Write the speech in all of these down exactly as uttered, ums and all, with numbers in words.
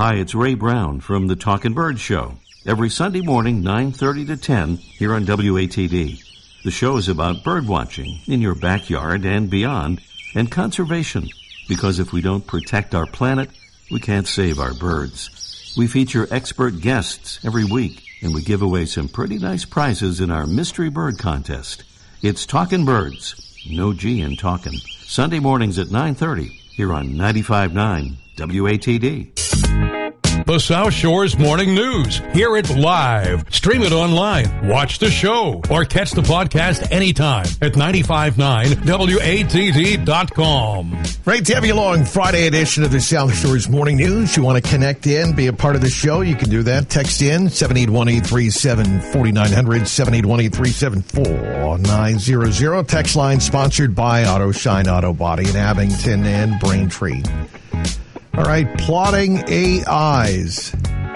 Hi, it's Ray Brown from the Talkin' Bird Show. Every Sunday morning, nine thirty to ten, here on W A T D. The show is about bird watching in your backyard and beyond, and conservation, because if we don't protect our planet, we can't save our birds. We feature expert guests every week, and we give away some pretty nice prizes in our Mystery Bird Contest. It's Talkin' Birds, no G in talkin', Sunday mornings at nine thirty, here on ninety-five point nine W A T D. The South Shore's Morning News. Hear it live. Stream it online. Watch the show. Or catch the podcast anytime at ninety-five point nine W A T D dot com. Great to have you along. Friday edition of the South Shore's Morning News. You want to connect in, be a part of the show, you can do that. Text in seven eight one, eight three seven, four nine zero zero, seven eight one, eight three seven, four nine zero zero. Text line sponsored by Auto Shine Auto Body in Abington and Braintree. All right, plotting A Is.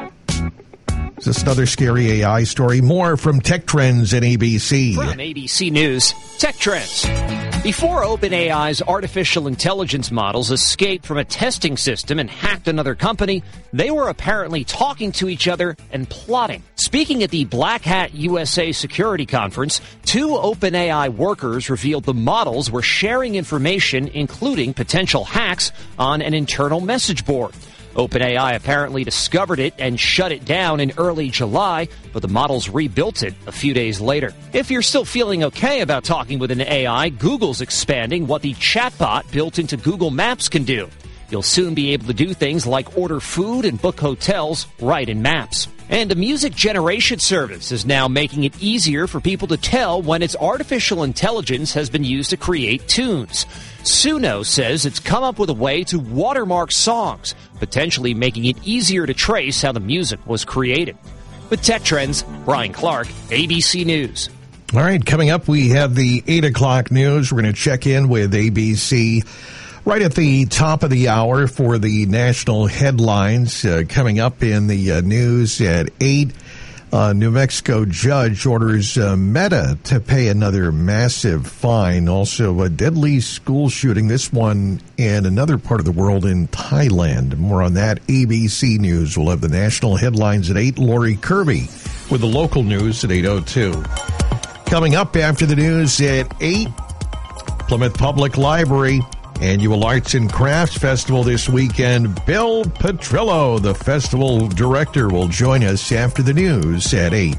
Is this another scary A I story? More from Tech Trends and A B C. From A B C News, Tech Trends. Before OpenAI's artificial intelligence models escaped from a testing system and hacked another company, they were apparently talking to each other and plotting. Speaking at the Black Hat U S A Security Conference, two OpenAI workers revealed the models were sharing information, including potential hacks, on an internal message board. OpenAI apparently discovered it and shut it down in early July, but the models rebuilt it a few days later. If you're still feeling okay about talking with an A I, Google's expanding what the chatbot built into Google Maps can do. You'll soon be able to do things like order food and book hotels right in Maps. And a music generation service is now making it easier for people to tell when its artificial intelligence has been used to create tunes. Suno says it's come up with a way to watermark songs, potentially making it easier to trace how the music was created. With Tech Trends, Brian Clark, A B C News. All right, coming up, we have the eight o'clock news. We're going to check in with A B C right at the top of the hour for the national headlines. Uh, coming up in the uh, news at eight, uh, New Mexico judge orders uh, Meta to pay another massive fine. Also, a deadly school shooting, this one in another part of the world in Thailand. More on that, A B C News. We'll have the national headlines at eight. Lori Kirby with the local news at eight oh two. Coming up after the news at eight, Plymouth Public Library Annual Arts and Crafts Festival this weekend. Bill Petrillo, the festival director, will join us after the news at eight.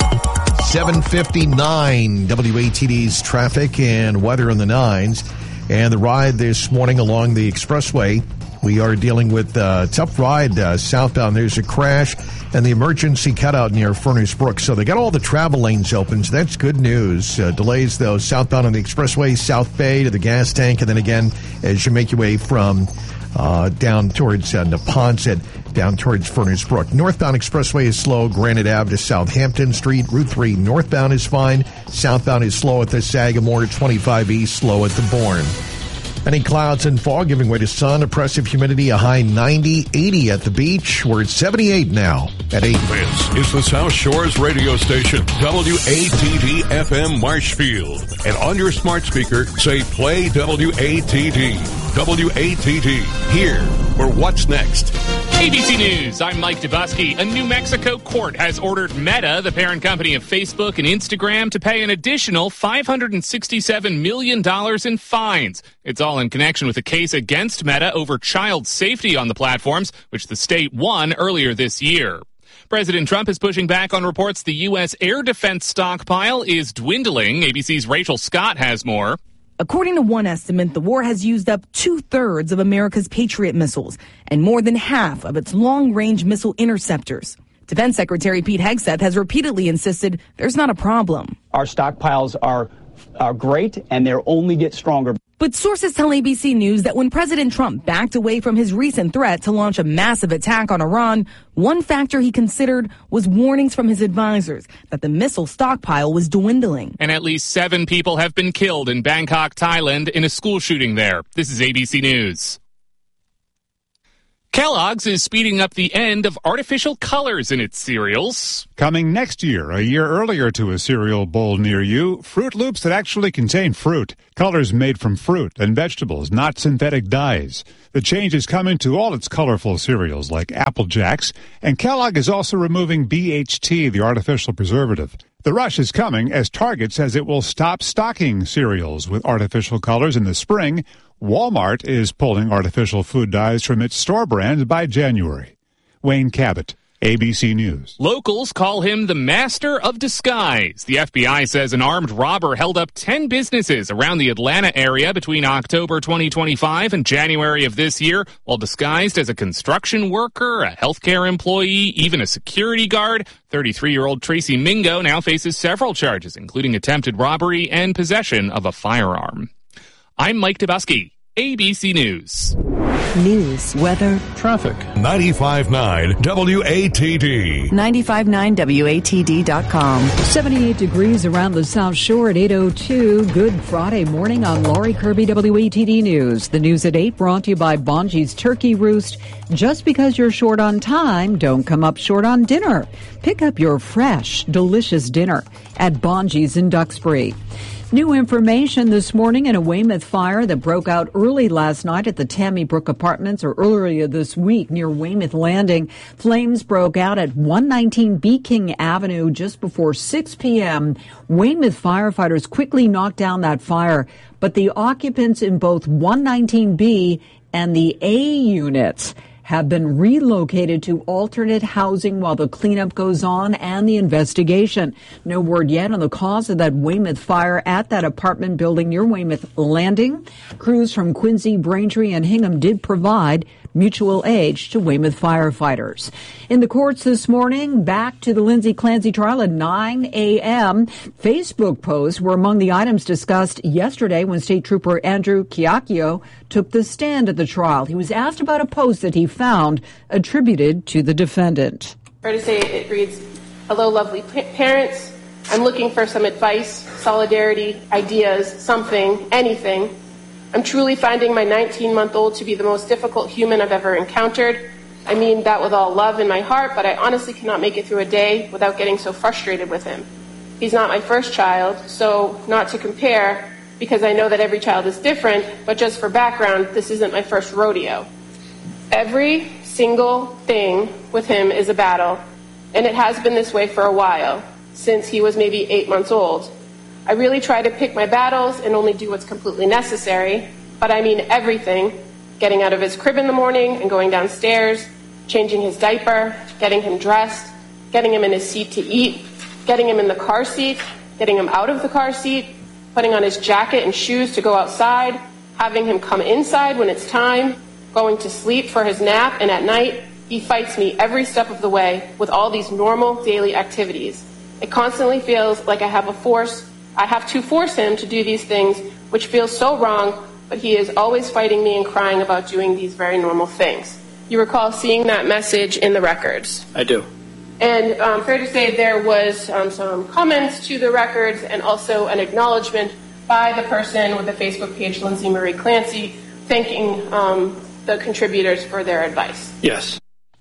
seven fifty-nine W A T D's traffic and weather in the nines. And the ride this morning along the expressway. We are dealing with a tough ride uh, southbound. There's a crash and the emergency cutout near Furnace Brook. So they got all the travel lanes open, so that's good news. Uh, delays, though, southbound on the expressway, South Bay to the gas tank, and then again, as you make your way from uh, down towards uh, Neponset, down towards Furnace Brook. Northbound expressway is slow, Granite Ave to Southampton Street. Route three northbound is fine. Southbound is slow at the Sagamore, twenty-five East, slow at the Bourne. Any clouds and fog giving way to sun, oppressive humidity, a high ninety, eighty at the beach. We're at seventy-eight now at eight. This is the South Shore's radio station, W A T D F M Marshfield. And on your smart speaker, say play W A T D. W A T D, here for What's Next. A B C News, I'm Mike Dubusky. A New Mexico court has ordered Meta, the parent company of Facebook and Instagram, to pay an additional five hundred sixty-seven million dollars in fines. It's all in connection with a case against Meta over child safety on the platforms, which the state won earlier this year. President Trump is pushing back on reports the U S air defense stockpile is dwindling. A B C's Rachel Scott has more. According to one estimate, the war has used up two-thirds of America's Patriot missiles and more than half of its long-range missile interceptors. Defense Secretary Pete Hegseth has repeatedly insisted there's not a problem. Our stockpiles are, are great, and they'll only get stronger. But sources tell A B C News that when President Trump backed away from his recent threat to launch a massive attack on Iran, one factor he considered was warnings from his advisors that the missile stockpile was dwindling. And at least seven people have been killed in Bangkok, Thailand, in a school shooting there. This is A B C News. Kellogg's is speeding up the end of artificial colors in its cereals. Coming next year, a year earlier to a cereal bowl near you, Fruit Loops that actually contain fruit. Colors made from fruit and vegetables, not synthetic dyes. The change is coming to all its colorful cereals like Apple Jacks, and Kellogg is also removing B H T, the artificial preservative. The rush is coming as Target says it will stop stocking cereals with artificial colors in the spring. Walmart is pulling artificial food dyes from its store brands by January. Wayne Cabot, A B C News. Locals call him the master of disguise. The F B I says an armed robber held up ten businesses around the Atlanta area between October twenty twenty-five and January of this year, while disguised as a construction worker, a healthcare employee, even a security guard. thirty-three-year-old Tracy Mingo now faces several charges, including attempted robbery and possession of a firearm. I'm Mike Dubusky, A B C News. News, weather, traffic. ninety-five point nine W A T D. ninety-five point nine W A T D dot com. seventy-eight degrees around the South Shore at eight oh two. Good Friday morning. I'm Laurie Kirby, W A T D News. The news at eight brought to you by Bonji's Turkey Roost. Just because you're short on time, don't come up short on dinner. Pick up your fresh, delicious dinner at Bonji's in Duxbury. New information this morning in a Weymouth fire that broke out early last night at the Tammy Brook Apartments, or earlier this week near Weymouth Landing. Flames broke out at one nineteen B King Avenue just before six p.m. Weymouth firefighters quickly knocked down that fire, but the occupants in both one nineteen B and the A units have been relocated to alternate housing while the cleanup goes on and the investigation. No word yet on the cause of that Weymouth fire at that apartment building near Weymouth Landing. Crews from Quincy, Braintree, and Hingham did provide mutual aid to Weymouth firefighters. In the courts this morning, back to the Lindsay Clancy trial at nine a.m. Facebook posts were among the items discussed yesterday when State Trooper Andrew Chiacchio took the stand at the trial. He was asked about a post that he found attributed to the defendant. Fair to say it reads, "Hello, lovely pa- parents. I'm looking for some advice, solidarity, ideas, something, anything. I'm truly finding my nineteen-month-old to be the most difficult human I've ever encountered. I mean that with all love in my heart, but I honestly cannot make it through a day without getting so frustrated with him. He's not my first child, so not to compare, because I know that every child is different, but just for background, this isn't my first rodeo. Every single thing with him is a battle, and it has been this way for a while, since he was maybe eight months old. I really try to pick my battles and only do what's completely necessary, but I mean everything. Getting out of his crib in the morning and going downstairs, changing his diaper, getting him dressed, getting him in his seat to eat, getting him in the car seat, getting him out of the car seat, putting on his jacket and shoes to go outside, having him come inside when it's time, going to sleep for his nap, and at night, he fights me every step of the way with all these normal daily activities. It constantly feels like I have a force I have to force him to do these things, which feels so wrong, but he is always fighting me and crying about doing these very normal things." You recall seeing that message in the records? I do. And um, fair to say there was um, some comments to the records and also an acknowledgement by the person with the Facebook page, Lindsay Marie Clancy, thanking um, the contributors for their advice. Yes.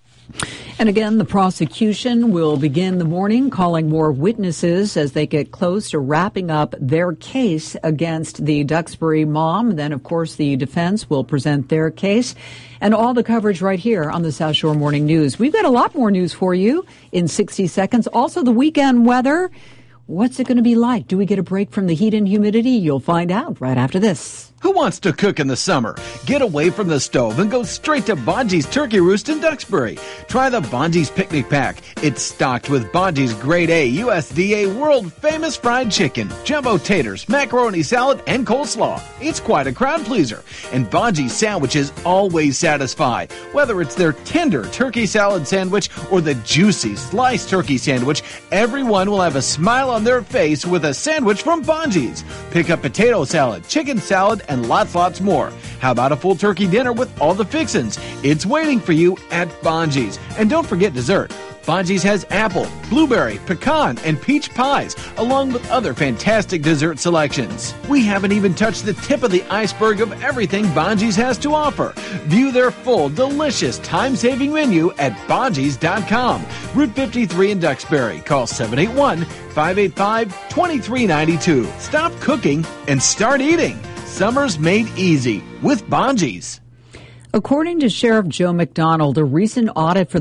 And again, the prosecution will begin the morning calling more witnesses as they get close to wrapping up their case against the Duxbury mom. Then, of course, the defense will present their case, and all the coverage right here on the South Shore Morning News. We've got a lot more news for you in sixty seconds. Also, the weekend weather. What's it going to be like? Do we get a break from the heat and humidity? You'll find out right after this. Who wants to cook in the summer? Get away from the stove and go straight to Bonji's Turkey Roost in Duxbury. Try the Bonji's Picnic Pack. It's stocked with Bonji's Grade A U S D A world-famous fried chicken, jumbo taters, macaroni salad, and coleslaw. It's quite a crowd pleaser. And Bonji's sandwiches always satisfy. Whether it's their tender turkey salad sandwich or the juicy sliced turkey sandwich, everyone will have a smile on their face with a sandwich from Bonji's. Pick up potato salad, chicken salad, and and lots, lots more. How about a full turkey dinner with all the fixins? It's waiting for you at Bonji's. And don't forget dessert. Bonji's has apple, blueberry, pecan, and peach pies, along with other fantastic dessert selections. We haven't even touched the tip of the iceberg of everything Bonji's has to offer. View their full, delicious, time-saving menu at bonjis dot com. Route fifty-three in Duxbury. Call seven eight one, five eight five, two three nine two. Stop cooking and start eating. Summer's made easy with Bonji's. According to Sheriff Joe McDonald, a recent audit for